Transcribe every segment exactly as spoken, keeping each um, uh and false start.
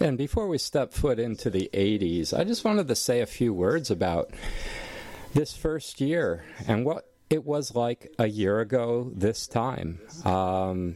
And before we step foot into the eighties, I just wanted to say a few words about this first year and what it was like a year ago this time. Um,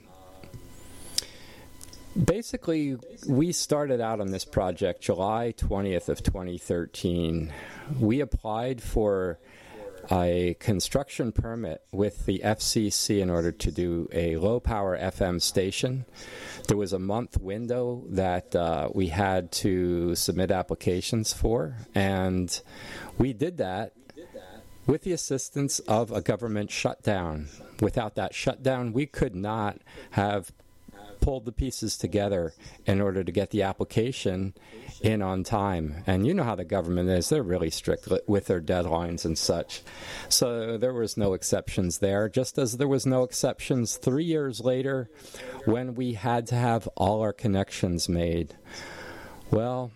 basically, we started out on this project July twentieth of twenty thirteen. We applied for a construction permit with the F C C in order to do a low-power F M station. There was a month window that uh, we had to submit applications for, and we did that with the assistance of a government shutdown. Without that shutdown, we could not have pulled the pieces together in order to get the application in on time. And you know how the government is. They're really strict with their deadlines and such. So there was no exceptions there, just as there was no exceptions three years later when we had to have all our connections made. Well,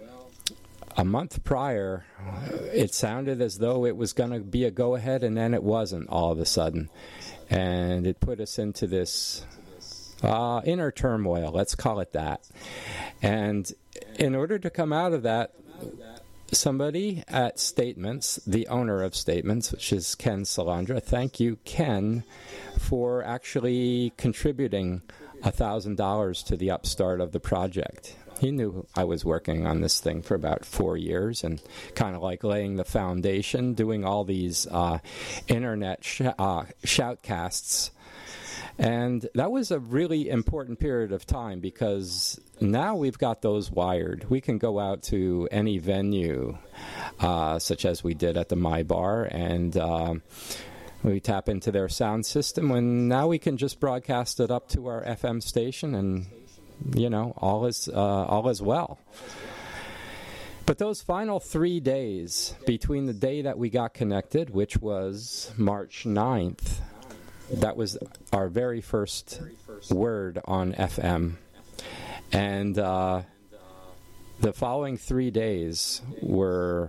a month prior, it sounded as though it was going to be a go-ahead, and then it wasn't all of a sudden. And it put us into this uh, inner turmoil, let's call it that. And in order to come out of that, somebody at Statements, the owner of Statements, which is Ken Salandra, thank you, Ken, for actually contributing one thousand dollars to the upstart of the project. He knew I was working on this thing for about four years and kind of like laying the foundation, doing all these uh, internet sh- uh, shoutcasts. And that was a really important period of time because now we've got those wired. We can go out to any venue, uh, such as we did at the My Bar, and uh, we tap into their sound system, and now we can just broadcast it up to our F M station, and you know, all is uh, all is well. But those final three days between the day that we got connected, which was March ninth, that was our very first word on F M. And uh, the following three days were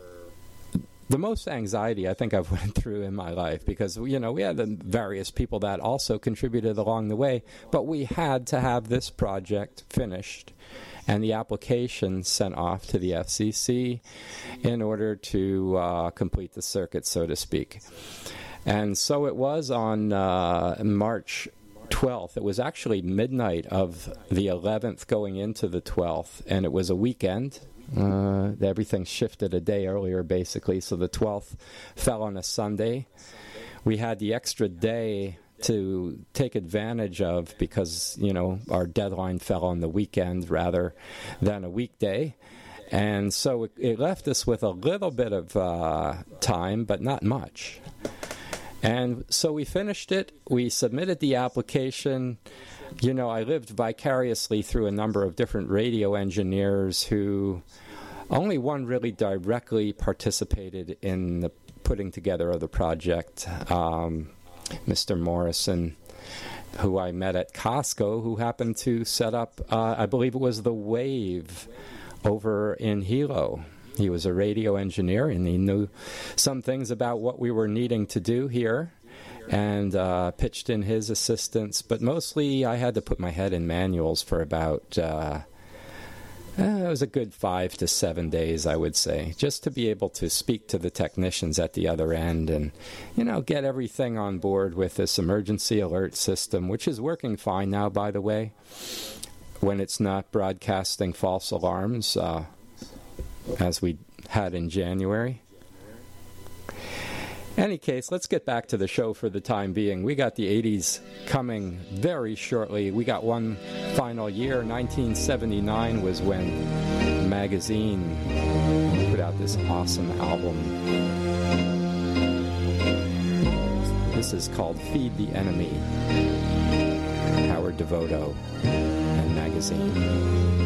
the most anxiety I think I've went through in my life because, you know, we had the various people that also contributed along the way, but we had to have this project finished and the application sent off to the F C C in order to uh, complete the circuit, so to speak. And so it was on uh, March twelfth. It was actually midnight of the eleventh going into the twelfth, and it was a weekend. Uh, everything shifted a day earlier, basically, so the twelfth fell on a Sunday. We had the extra day to take advantage of because, you know, our deadline fell on the weekend rather than a weekday. And so it, it left us with a little bit of uh, time, but not much. And so we finished it. We submitted the application. You know, I lived vicariously through a number of different radio engineers who only one really directly participated in the putting together of the project, um, Mister Morrison, who I met at Costco, who happened to set up, uh, I believe it was the Wave over in Hilo. He was a radio engineer, and he knew some things about what we were needing to do here and uh, pitched in his assistance. But mostly I had to put my head in manuals for about, uh, uh, it was a good five to seven days, I would say, just to be able to speak to the technicians at the other end and, you know, get everything on board with this emergency alert system, which is working fine now, by the way, when it's not broadcasting false alarms, uh, as we had in January. Any case, let's get back to the show for the time being. We got the eighties coming very shortly. We got one final year. nineteen seventy-nine was when Magazine put out this awesome album. This is called Feed the Enemy. Howard Devoto and Magazine.